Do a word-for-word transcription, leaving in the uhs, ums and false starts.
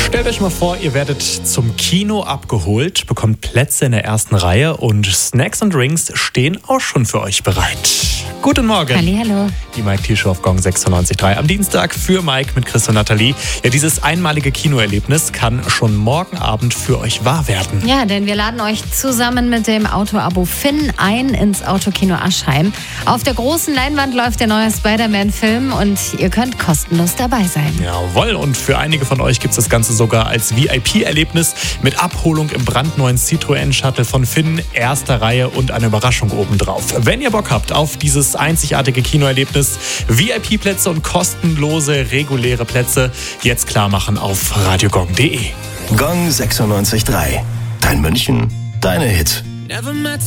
Stellt euch mal vor, ihr werdet zum Kino abgeholt, bekommt Plätze in der ersten Reihe und Snacks und Drinks stehen auch schon für euch bereit. Guten Morgen. Hallihallo. Die Mike T-Show auf Gong sechsundneunzig Komma drei am Dienstag für Mike mit Chris und Nathalie. Ja, dieses einmalige Kinoerlebnis kann schon morgen Abend für euch wahr werden. Ja, denn wir laden euch zusammen mit dem Autoabo Finn ein ins Autokino Aschheim. Auf der großen Leinwand läuft der neue Spider-Man-Film und ihr könnt kostenlos dabei sein. Jawohl, und für einige von euch gibt es das Ganze sogar als V I P-Erlebnis mit Abholung im brandneuen Citroën-Shuttle von Finn, erster Reihe und eine Überraschung obendrauf. Wenn ihr Bock habt auf dieses einzigartige Kinoerlebnis, V I P-Plätze und kostenlose reguläre Plätze jetzt klar machen auf radiogong punkt de. Gong sechsundneunzig Komma drei. Dein München, deine Hits.